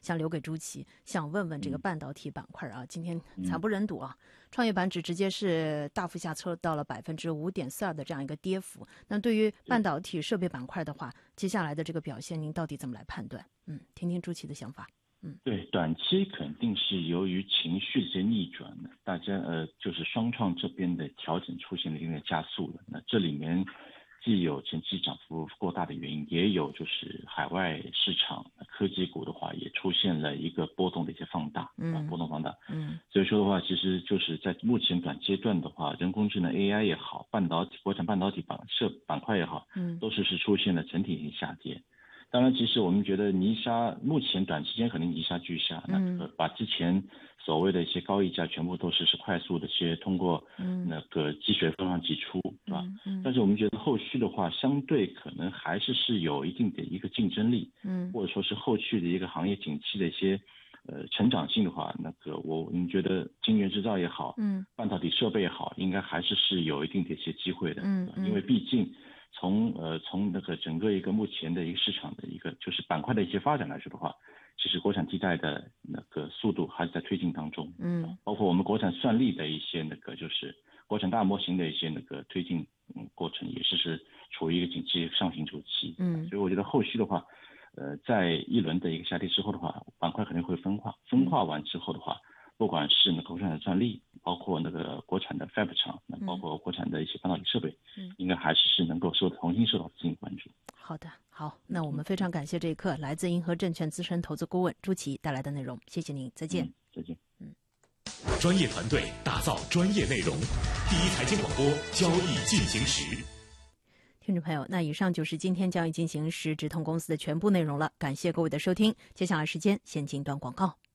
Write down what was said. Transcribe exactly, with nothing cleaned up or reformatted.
想留给朱琦，想问问这个半导体板块啊，今天惨不忍睹啊，创业板指直接是大幅下挫到了百分之五点四二的这样一个跌幅。那对于半导体设备板块的话，接下来的这个表现，您到底怎么来判断？嗯，听听朱琦的想法。嗯， 对，短期肯定是由于情绪这些逆转的，大家呃就是双创这边的调整出现了一定的加速了。那这里面既有前期涨幅过大的原因，也有就是海外市场科技股的话也出现了一个波动的一些放大，嗯，波动放大，嗯，所以说的话，其实就是在目前短阶段的话，人工智能 A I 也好，半导体国产半导体板设板块也好，嗯，都是是出现了整体性下跌。当然，其实我们觉得泥沙目前短时间可能泥沙俱下，那个把之前所谓的一些高溢价全部都是是快速的些通过那个积水分上挤出，是吧？但是我们觉得后续的话，相对可能还是是有一定的一个竞争力，嗯，或者说是后续的一个行业景气的一些呃成长性的话，那个我我们觉得晶圆制造也好，嗯，半导体设备也好，应该还是是有一定的一些机会的，嗯，因为毕竟。从呃从那个整个一个目前的一个市场的一个就是板块的一些发展来说的话，其实国产替代的那个速度还是在推进当中，嗯，包括我们国产算力的一些那个就是国产大模型的一些那个推进嗯过程也是是处于一个景气上行周期，嗯，所以我觉得后续的话，呃，在一轮的一个下跌之后的话，板块肯定会分化，分化完之后的话。不管是那个国产的算力，包括那个国产的 Fab 厂，那包括国产的一些半导体设备，嗯，应该还是是能够受重新受到资金关注。 好的，好，那我们非常感谢这一刻来自银河证券资深投资顾问朱琦带来的内容，谢谢您，再见。 嗯、再见。 嗯，专业团队打造专业内容，第一财经广播，交易进行时。 听众朋友，那以上就是今天交易进行时直通公司的全部内容了，感谢各位的收听。接下来时间先进段广告。